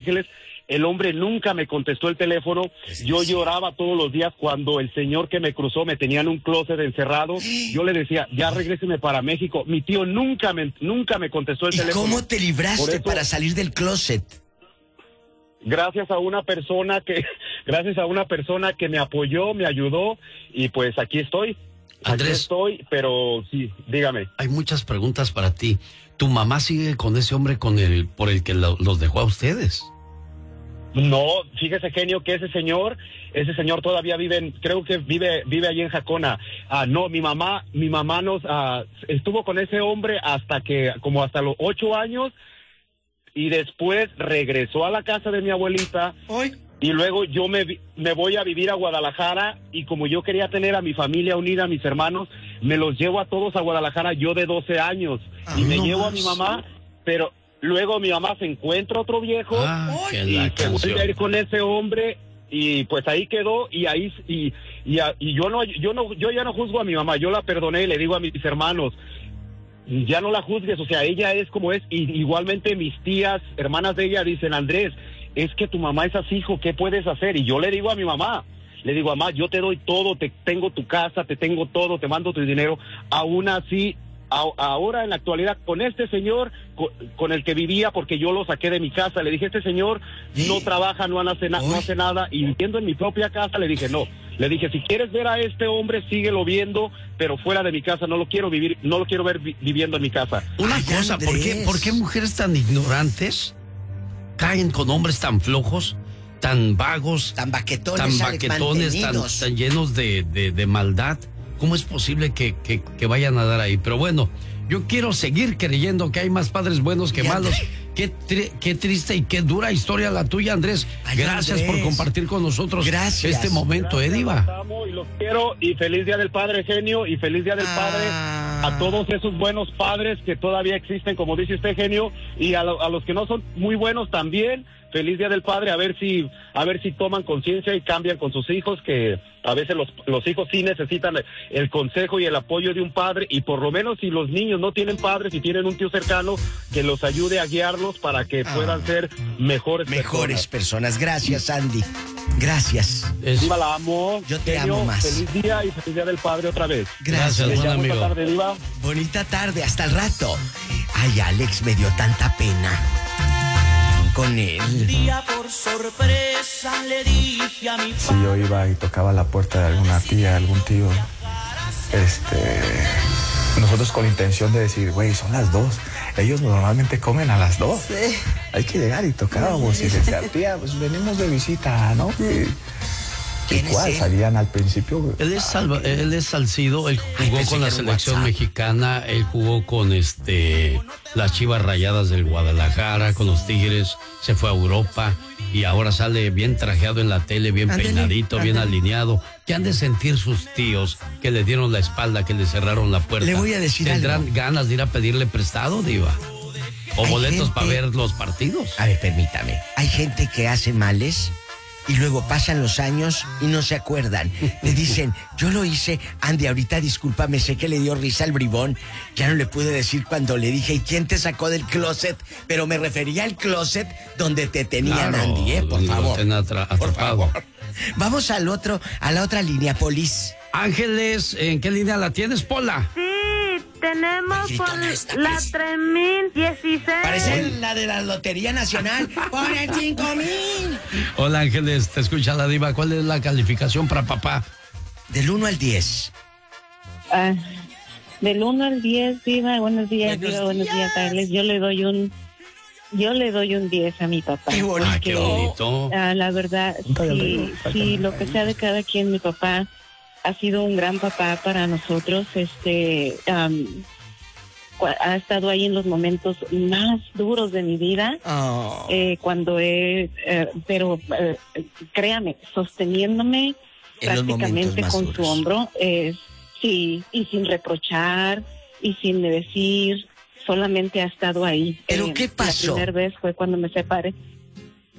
Ángeles. El hombre nunca me contestó el teléfono. Yo lloraba todos los días cuando el señor que me cruzó me tenía en un closet encerrado. Yo le decía, ya regréseme para México. Mi tío nunca me contestó el teléfono. ¿Y cómo te libraste para salir del closet? Gracias a una persona que me apoyó, me ayudó, y pues aquí estoy. Andrés, aquí estoy, pero sí, dígame. Hay muchas preguntas para ti. ¿Tu mamá sigue con ese hombre por el que los dejó a ustedes? No, fíjese, genio, que ese señor todavía creo que vive allí en Jacona. No, mi mamá estuvo con ese hombre hasta los 8 años, y después regresó a la casa de mi abuelita. ¿Hoy? Y luego yo me voy a vivir a Guadalajara, y como yo quería tener a mi familia unida, a mis hermanos, me los llevo a todos a Guadalajara, yo de 12 años, y me llevo a mi mamá, pero luego mi mamá se encuentra otro viejo, y se vuelve a ir con ese hombre, y pues ahí quedó, y yo ya no juzgo a mi mamá, yo la perdoné, y le digo a mis hermanos, ya no la juzgues, o sea, ella es como es, y igualmente mis tías, hermanas de ella, dicen, Andrés, es que tu mamá es así, hijo, ¿qué puedes hacer? Y yo le digo a mi mamá, mamá, yo te doy todo, tengo tu casa, te tengo todo, te mando tu dinero, aún así, ahora en la actualidad, con este señor con el que vivía, porque yo lo saqué de mi casa, le dije, este señor no trabaja, no hace nada, y viviendo en mi propia casa, le dije, no. Le dije, si quieres ver a este hombre, síguelo viendo, pero fuera de mi casa, no lo quiero ver viviendo en mi casa. Una cosa, ¿por qué mujeres tan ignorantes caen con hombres tan flojos, tan vagos, tan baquetones, tan llenos de maldad? ¿Cómo es posible que vayan a dar ahí? Pero bueno, yo quiero seguir creyendo que hay más padres buenos que malos. Qué triste y qué dura historia la tuya, Andrés. Gracias por compartir con nosotros este momento, Diva. Los amo y los quiero, y feliz Día del Padre, genio, y feliz Día del Padre a todos esos buenos padres que todavía existen, como dice usted, genio, y a los que no son muy buenos también. Feliz Día del Padre, a ver si toman conciencia y cambian con sus hijos, que a veces los hijos sí necesitan el consejo y el apoyo de un padre, y por lo menos si los niños no tienen padres y tienen un tío cercano, que los ayude a guiarlos para que puedan ser mejores personas. Gracias, Andy. Gracias. Diva, la amo. Yo te amo más. Feliz día y feliz Día del Padre otra vez. Gracias, buen amigo. Bonita tarde, Diva. Bonita tarde, hasta el rato. Ay, Alex, me dio tanta pena con él. Un día por sorpresa le dije a mi padre. Si yo iba y tocaba la puerta de alguna tía, algún tío, nosotros con la intención de decir, güey, son las 2. Ellos normalmente comen a las 2. Sí. Hay que llegar, y tocábamos y decía, tía, pues venimos de visita, ¿no? Igual salían al principio. Él es Salcido, él jugó con la selección mexicana, él jugó con las Chivas Rayadas del Guadalajara, con los Tigres, se fue a Europa y ahora sale bien trajeado en la tele, bien peinadito, bien alineado. ¿Qué han de sentir sus tíos que le dieron la espalda, que le cerraron la puerta? Le voy a decir ¿Tendrán algo. ganas de ir a pedirle prestado, Diva? ¿O boletos para ver los partidos? A ver, permítame. Hay gente que hace males y luego pasan los años y no se acuerdan. Le dicen, yo lo hice. Andy, ahorita discúlpame, sé que le dio risa al bribón. Ya no le pude decir cuando le dije, ¿y quién te sacó del closet? Pero me refería al closet donde te tenían, claro, Andy, por favor. Por favor. Vamos a la otra línea, Polis. Ángeles, ¿en qué línea la tienes, Pola? Sí, tenemos con la 3016. Parece la de la Lotería Nacional. ¡Por el 5000! Hola, Ángeles, te escucha la Diva. ¿Cuál es la calificación para papá? Del 1 al 10. Del 1 al 10, Diva. Buenos días, Diva. Buenos días, Ángeles. Yo le doy un 10 a mi papá. ¡Qué bonito! Qué bonito. La verdad, sí, lo que sea de cada quien, mi papá ha sido un gran papá para nosotros. Ha estado ahí en los momentos más duros de mi vida, pero créame, sosteniéndome prácticamente con su hombro, sí, y sin reprochar y sin decir, solamente ha estado ahí. ¿Pero qué pasó? La primera vez fue cuando me separé.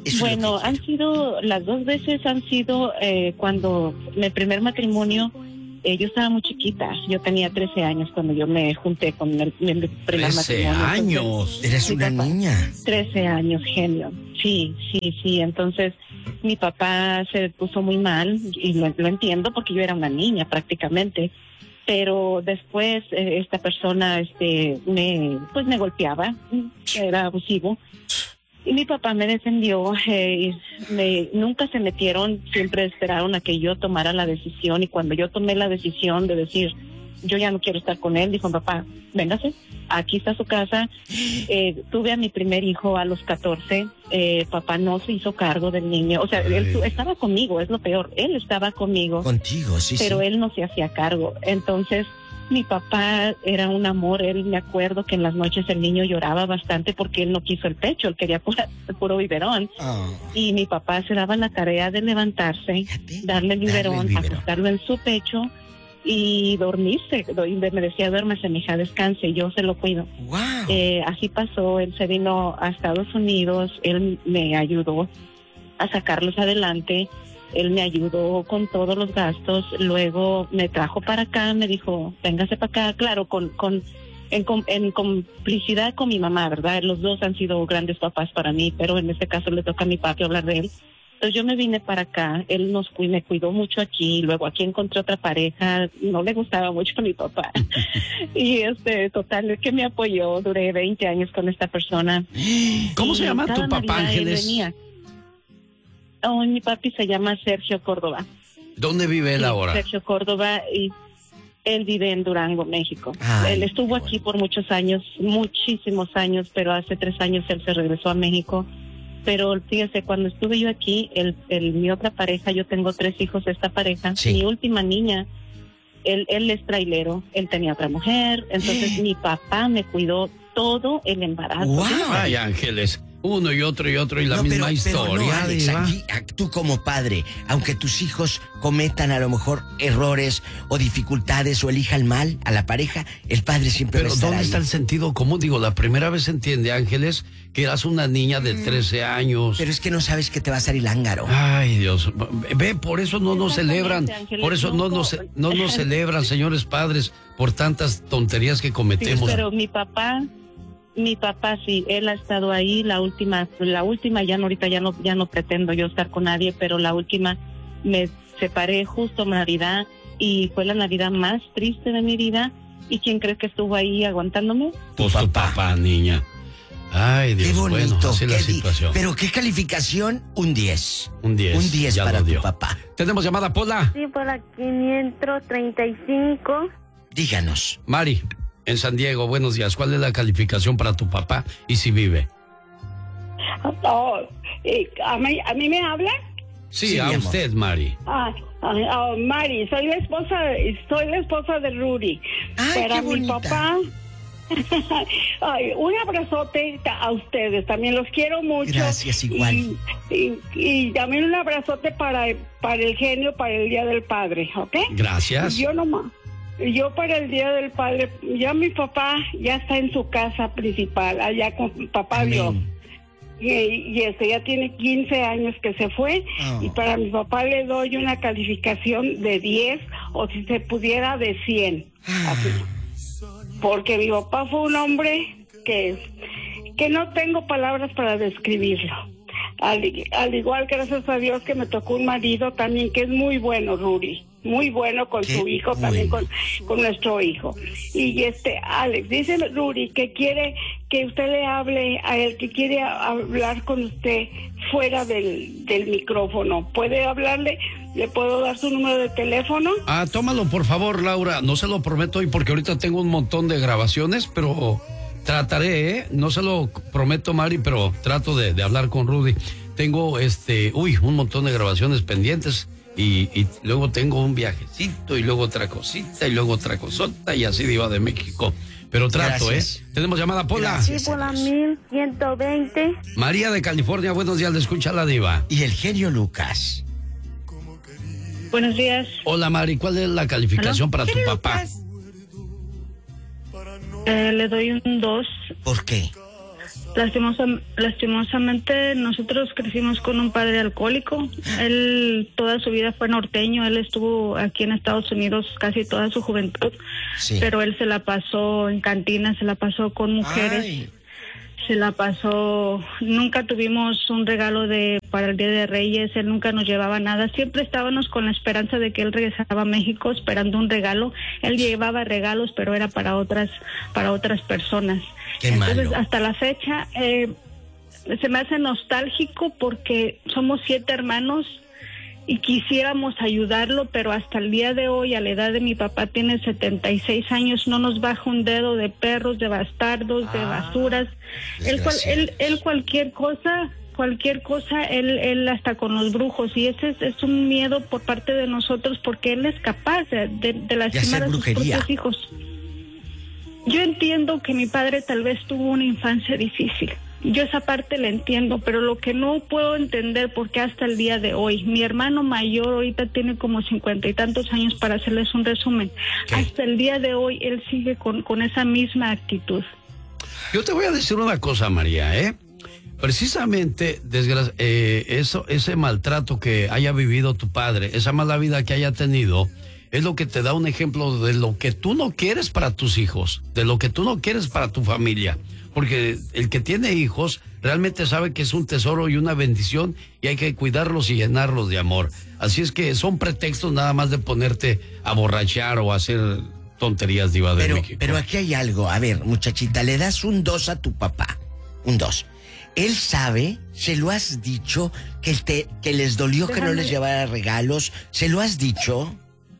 Las 2 veces han sido cuando mi primer matrimonio Yo estaba muy chiquita, yo tenía 13 años cuando yo me junté con el primer 13 matrimonio. años. Eres una niña. 13 años, genio. Sí. Entonces, mi papá se puso muy mal, y lo entiendo porque yo era una niña prácticamente. Pero después esta persona me golpeaba, era abusivo. Y mi papá me defendió, nunca se metieron, siempre esperaron a que yo tomara la decisión, y cuando yo tomé la decisión de decir, yo ya no quiero estar con él, dijo, papá, véngase, aquí está su casa. Tuve a mi primer hijo a los 14, papá no se hizo cargo del niño, o sea, él estaba conmigo, es lo peor, él estaba conmigo. Contigo, sí, pero sí. él no se hacía cargo, entonces... Mi papá era un amor, me acuerdo que en las noches el niño lloraba bastante porque él no quiso el pecho, él quería puro biberón. Oh. Y mi papá se daba la tarea de levantarse, darle el biberón, acostarlo en su pecho y dormirse. Me decía, duérmese, mija, descanse, y yo se lo cuido. Wow. Así pasó, él se vino a Estados Unidos, él me ayudó a sacarlos adelante. Él me ayudó con todos los gastos, luego me trajo para acá, me dijo, véngase para acá, claro, en complicidad con mi mamá, ¿verdad? Los dos han sido grandes papás para mí, pero en este caso le toca a mi papi hablar de él. Entonces yo me vine para acá, él me cuidó mucho aquí, luego aquí encontré otra pareja, no le gustaba mucho a mi papá. Y total, es que me apoyó, duré 20 años con esta persona. ¿Cómo se llama tu papá, Ángeles? Mi papi se llama Sergio Córdoba. ¿Dónde vive él ahora? Sergio Córdoba, y él vive en Durango, México. Ay, él estuvo aquí por muchos años, muchísimos años, pero hace 3 años él se regresó a México. Pero fíjese, cuando estuve yo aquí, mi otra pareja, yo tengo 3 hijos de esta pareja, sí. Mi última niña, él es trailero, él tenía otra mujer, entonces mi papá me cuidó todo el embarazo. Wow. Ay, Ángeles, uno y otro y la misma historia. Pero no, Alex, Diva. aquí, tú como padre, aunque tus hijos cometan a lo mejor errores o dificultades o elijan mal a la pareja, el padre siempre va a Pero estar ¿dónde ahí. está el sentido común? Digo, la primera vez entiende, Ángeles, que eras una niña de 13 años. Pero es que no sabes que te va a salir lángaro. Ay, Dios. Ve, por eso no nos celebran. Ángeles, Por eso no nos celebran, señores padres, por tantas tonterías que Sí, cometemos. pero mi papá sí, él ha estado ahí, la última ya no, ahorita ya no pretendo yo estar con nadie, pero la última me separé justo en Navidad y fue la Navidad más triste de mi vida. ¿Y quién crees que estuvo ahí aguantándome? Pues tu papá, niña. Ay, Dios, Qué bonito. bueno, así es la qué situación. Pero qué calificación, un 10. Un 10. Un 10 ya para lo tu dio. papá. Tenemos llamada, Pola. Sí, por la 535. Díganos. Mari, en San Diego, buenos días. ¿Cuál es la calificación para tu papá y si vive? ¿A mí me habla? Sí, Sí, a mi amor. usted, Mari. Mari, soy la esposa de Rudy. Ay, Para qué mi bonita. papá. Ay, un abrazote a ustedes, también los quiero mucho. Gracias, igual. Y también un abrazote para el genio, para el Día del Padre, ¿ok? Gracias. Yo para el Día del Padre, ya mi papá ya está en su casa principal, allá con papá Amén. Dios. Y ya tiene 15 años que se fue. Oh. Y para mi papá le doy una calificación de 10 o si se pudiera de 100. Así. Porque mi papá fue un hombre que no tengo palabras para describirlo. Al igual, gracias a Dios, que me tocó un marido también que es muy bueno, Rudy. Muy bueno con Qué su hijo, bueno. también con nuestro hijo. Y Alex, dice Rudy que quiere que usted le hable a él, que quiere hablar con usted fuera del micrófono. ¿Puede hablarle? ¿Le puedo dar su número de teléfono? Tómalo, por favor, Laura. No se lo prometo hoy porque ahorita tengo un montón de grabaciones, pero trataré, ¿eh? No se lo prometo, Mari, pero trato de hablar con Rudy. Tengo, un montón de grabaciones pendientes. Y luego tengo un viajecito y luego otra cosita y luego otra cosota y así Diva de México. Pero trato, Gracias. Tenemos llamada, Pola. Gracias. Sí, por la 1120. María de California, buenos días, le escucha la Diva. Y el genio Lucas. Buenos días. Hola, Mari, ¿cuál es la calificación para tu papá? Le doy un 2. ¿Por qué? Lastimosamente nosotros crecimos con un padre alcohólico. Él toda su vida fue norteño, él estuvo aquí en Estados Unidos casi toda su juventud, sí. Pero él se la pasó en cantinas, se la pasó con mujeres. Ay. Se la pasó, nunca tuvimos un regalo para el Día de Reyes, él nunca nos llevaba nada, siempre estábamos con la esperanza de que él regresaba a México esperando un regalo. Él llevaba regalos, pero era para otras personas. Qué Entonces, malo. Hasta la fecha, se me hace nostálgico porque somos 7 hermanos y quisiéramos ayudarlo, pero hasta el día de hoy, a la edad de mi papá, tiene 76 años, no nos baja un dedo de perros, de bastardos, de basuras. Él cualquier cosa, él hasta con los brujos, y ese es un miedo por parte de nosotros porque él es capaz de lastimar a sus propios hijos. Yo entiendo que mi padre tal vez tuvo una infancia difícil. Yo esa parte la entiendo, pero lo que no puedo entender, porque hasta el día de hoy, mi hermano mayor ahorita tiene como 50 y tantos años, para hacerles un resumen. ¿Qué? Hasta el día de hoy, él sigue con esa misma actitud. Yo te voy a decir una cosa, María, Precisamente, ese maltrato que haya vivido tu padre, esa mala vida que haya tenido, es lo que te da un ejemplo de lo que tú no quieres para tus hijos, de lo que tú no quieres para tu familia. Porque el que tiene hijos realmente sabe que es un tesoro y una bendición y hay que cuidarlos y llenarlos de amor. Así es que son pretextos nada más de ponerte a borrachar o a hacer tonterías, Diva de México. Pero aquí hay algo. A ver, muchachita, le das un 2 a tu papá. Un 2. Él sabe, se lo has dicho, que les dolió que no les llevara regalos. ¿Se lo has dicho?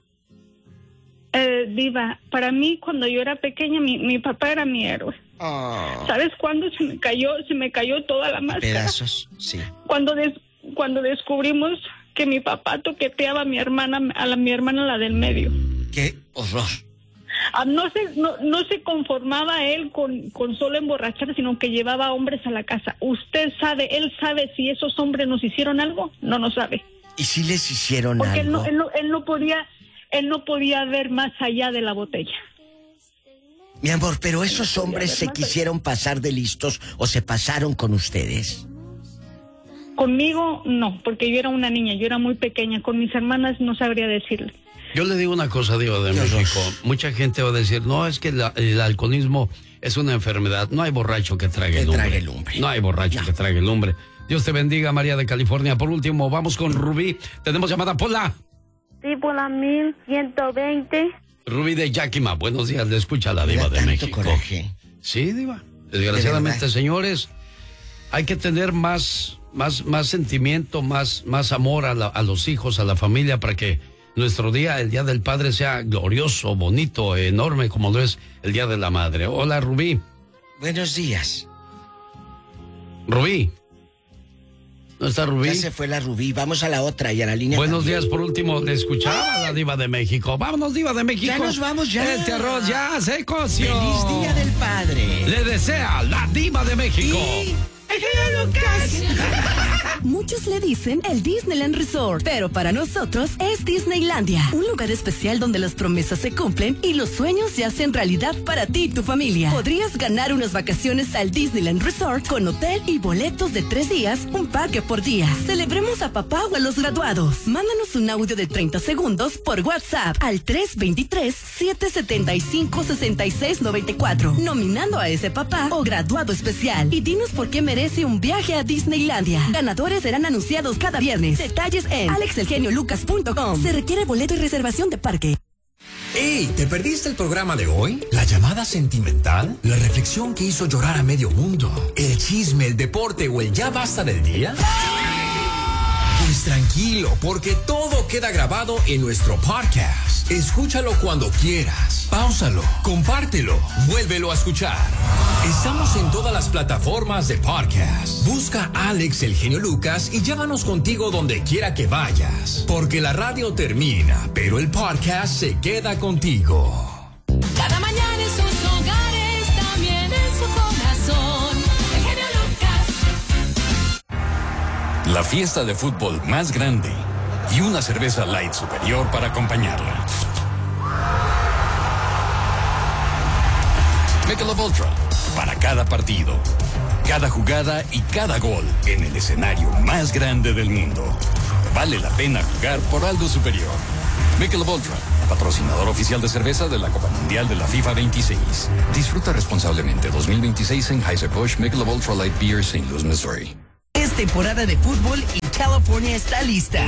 Diva, para mí cuando yo era pequeña, mi papá era mi héroe. Oh. ¿Sabes cuándo se me cayó toda la máscara? Pedazos, sí. Cuando descubrimos que mi papá toqueteaba a mi hermana, la del medio. ¡Qué horror! No se conformaba él con solo emborrachar, sino que llevaba hombres a la casa. Él sabe si esos hombres nos hicieron algo, no lo sabe. ¿Y si les hicieron algo? Porque él no podía ver más allá de la botella. Mi amor, pero esos hombres se quisieron pasar de listos o se pasaron con ustedes. Conmigo no, porque yo era una niña, yo era muy pequeña. Con mis hermanas no sabría decirle. Yo le digo una cosa, Diva de México. Mucha gente va a decir, no, es que el alcoholismo es una enfermedad. No hay borracho que trague lumbre. No hay borracho que trague lumbre. Dios te bendiga, María de California. Por último, vamos con Rubí. Tenemos llamada, Pola. Sí, Pola 1120. Rubí de Yakima, buenos días, le escucha la Diva de México. Coraje. Sí, Diva. Desgraciadamente, señores, hay que tener más sentimiento, más amor a los hijos, a la familia, para que nuestro día, el Día del Padre, sea glorioso, bonito, enorme, como lo es el Día de la Madre. Hola, Rubí. Buenos días. Rubí. ¿No está Rubí? Ya se fue la Rubí. Vamos a la otra y a la línea. Buenos días, por último, le escuchaba la Diva de México. Vámonos, Diva de México. Ya nos vamos, ya. Este arroz ya se coció. ¡Feliz Día del Padre! Le desea la Diva de México. Y... ¡El genio Lucas! Muchos le dicen el Disneyland Resort, pero para nosotros es Disneylandia, un lugar especial donde las promesas se cumplen y los sueños se hacen realidad para ti y tu familia. Podrías ganar unas vacaciones al Disneyland Resort con hotel y boletos de 3 días, un parque por día. Celebremos a papá o a los graduados. Mándanos un audio de 30 segundos por WhatsApp al 323-775-6694, nominando a ese papá o graduado especial, y dinos por qué merece un viaje a Disneylandia. Ganadores serán anunciados cada viernes. Detalles en alexelgeniolucas.com. Se requiere boleto y reservación de parque. ¡Ey! ¿Te perdiste el programa de hoy? ¿La llamada sentimental? ¿La reflexión que hizo llorar a medio mundo? ¿El chisme, el deporte o el ya basta del día? Pues tranquilo, porque todo queda grabado en nuestro podcast. Escúchalo cuando quieras. Páusalo, compártelo, vuélvelo a escuchar. Estamos en todas las plataformas de podcast. Busca Alex el Genio Lucas y llévanos contigo donde quiera que vayas. Porque la radio termina, pero el podcast se queda contigo. Cada mañana en sus hogares, también en su corazón. El Genio Lucas. La fiesta de fútbol más grande y una cerveza light superior para acompañarla. Michelob Ultra para cada partido. Cada jugada y cada gol en el escenario más grande del mundo. Vale la pena jugar por algo superior. Michelob Ultra, patrocinador oficial de cerveza de la Copa Mundial de la FIFA 26. Disfruta responsablemente 2026 en Anheuser-Busch Michelob Ultra Light Beer, St. Louis, Missouri. Es temporada de fútbol y California está lista.